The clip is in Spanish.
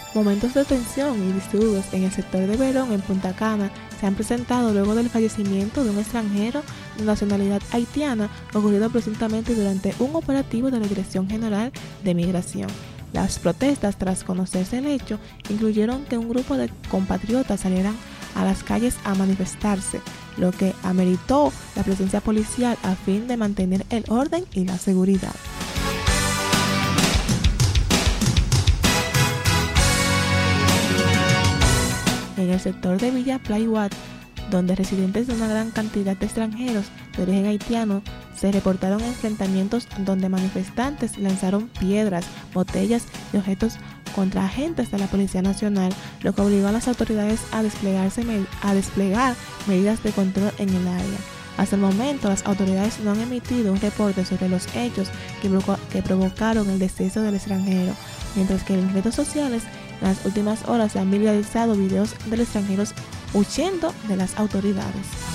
Momentos de tensión y disturbios en el sector de Verón, en Punta Cana, se han presentado luego del fallecimiento de un extranjero de nacionalidad haitiana ocurrido presuntamente durante un operativo de la Dirección General de Migración. Las protestas, tras conocerse el hecho, incluyeron que un grupo de compatriotas salieran a las calles a manifestarse, lo que ameritó la presencia policial a fin de mantener el orden y la seguridad. En el sector de Villa Playguat, donde residentes de una gran cantidad de extranjeros de origen haitiano, se reportaron enfrentamientos donde manifestantes lanzaron piedras, botellas y objetos contra agentes de la Policía Nacional, lo que obligó a las autoridades a desplegar medidas de control en el área. Hasta el momento, las autoridades no han emitido un reporte sobre los hechos que provocaron el deceso del extranjero, mientras que en redes sociales en las últimas horas se han viralizado videos de los extranjeros huyendo de las autoridades.